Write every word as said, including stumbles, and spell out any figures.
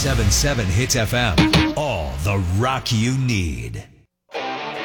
ninety-seven point seven Hits F M. All the rock you need.